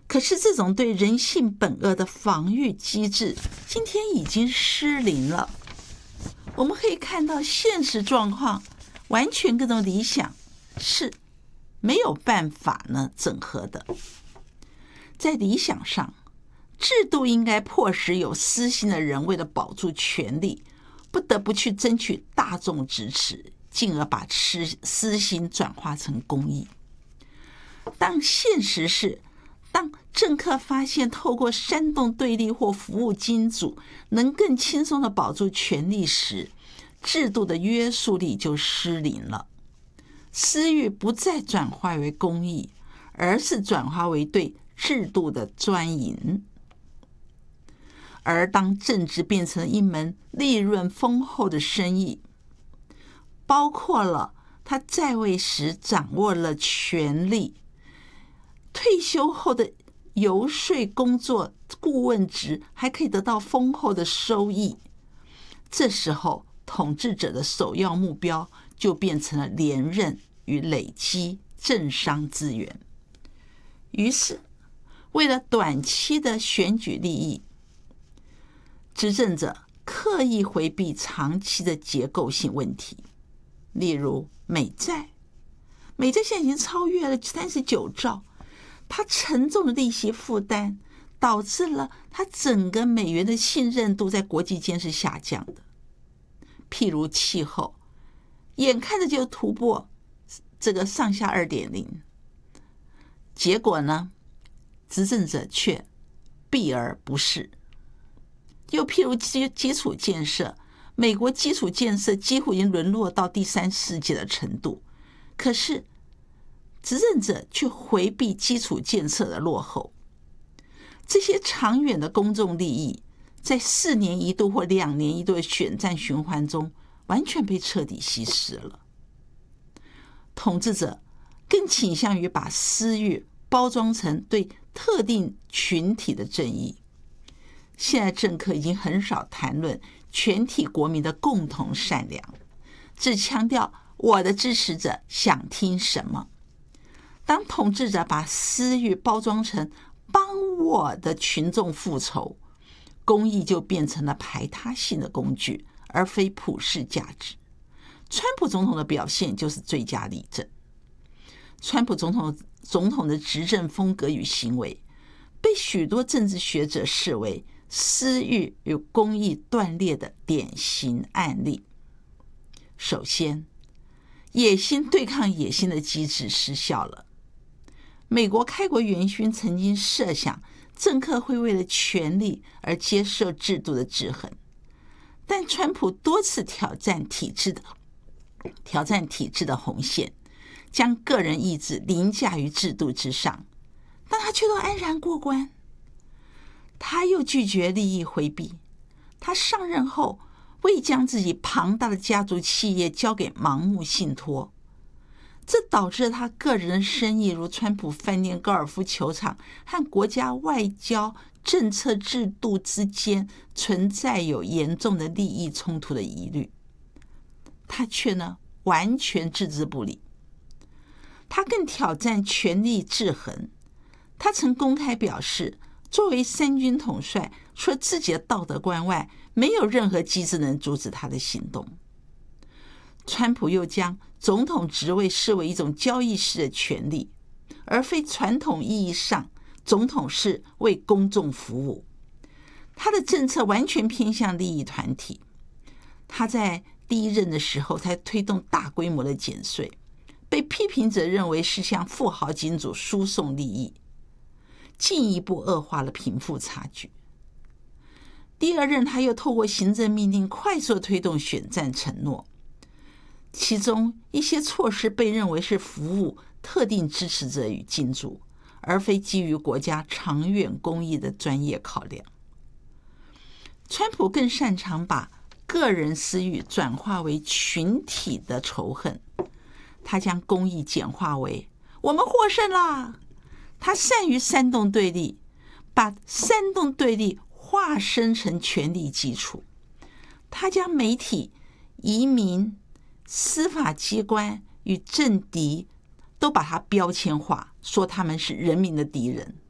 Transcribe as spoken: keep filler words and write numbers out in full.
可是这种对人性本恶的防御机制今天已经失灵了。我们可以看到现实状况完全跟这种理想是没有办法呢整合的。在理想上，制度应该迫使有私心的人为了保住权力，不得不去争取大众支持，进而把私心转化成公益。当现实是当政客发现透过煽动对立或服务金主能更轻松地保住权力时，制度的约束力就失灵了。私欲不再转化为公益，而是转化为对制度的专营。而当政治变成了一门利润丰厚的生意，包括了他在位时掌握了权力，退休后的游说工作顾问职还可以得到丰厚的收益，这时候统治者的首要目标就变成了连任与累积政商资源。于是为了短期的选举利益，执政者刻意回避长期的结构性问题，例如美债。美债现在已经超越了三十九兆，它沉重的利息负担导致了它整个美元的信任度在国际间是下降的。譬如气候，眼看着就突破这个上下 二点零， 结果呢，执政者却避而不视。又譬如基基础建设，美国基础建设几乎已经沦落到第三世界的程度，可是执政者却回避基础建设的落后。这些长远的公众利益在四年一度或两年一度的选战循环中完全被彻底稀释了。统治者更倾向于把私欲包装成对特定群体的正义。现在政客已经很少谈论全体国民的共同善良，只强调我的支持者想听什么。当统治者把私欲包装成帮我的群众复仇，公益就变成了排他性的工具，而非普世价值。川普总统的表现就是最佳例证。川普总统总统的执政风格与行为，被许多政治学者视为私欲与公益断裂的典型案例。首先，野心对抗野心的机制失效了。美国开国元勋曾经设想政客会为了权力而接受制度的制衡，但川普多次挑战体制的挑战体制的红线，将个人意志凌驾于制度之上，但他却都安然过关。他又拒绝利益回避，他上任后未将自己庞大的家族企业交给盲目信托，这导致他个人的生意如川普饭店、高尔夫球场和国家外交政策制度之间存在有严重的利益冲突的疑虑，他却呢完全置之不理。他更挑战权力制衡，他曾公开表示，作为三军统帅，除了自己的道德观外，没有任何机制能阻止他的行动。川普又将总统职位视为一种交易式的权利，而非传统意义上总统是为公众服务。他的政策完全偏向利益团体。他在第一任的时候才推动大规模的减税，被批评者认为是向富豪金主输送利益，进一步恶化了贫富差距。第二任他又透过行政命令快速推动选战承诺，其中一些措施被认为是服务特定支持者与金主，而非基于国家长远公益的专业考量。川普更擅长把个人私欲转化为群体的仇恨，他将公益简化为我们获胜啦。他善于煽动对立，把煽动对立化身成权力基础。他将媒体、移民、司法机关与政敌都把他标签化，说他们是人民的敌人。